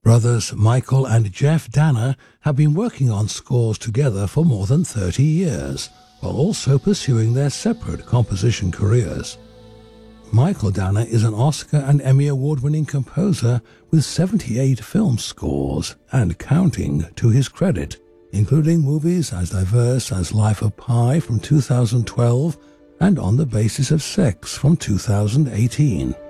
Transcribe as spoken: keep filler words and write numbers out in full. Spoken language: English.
Brothers Michael and Jeff Danna have been working on scores together for more than thirty years, while also pursuing their separate composition careers. Michael Danna is an Oscar and Emmy Award-winning composer with seventy-eight film scores and counting to his credit, including movies as diverse as Life of Pi from two thousand twelve and On the Basis of Sex from two thousand eighteen.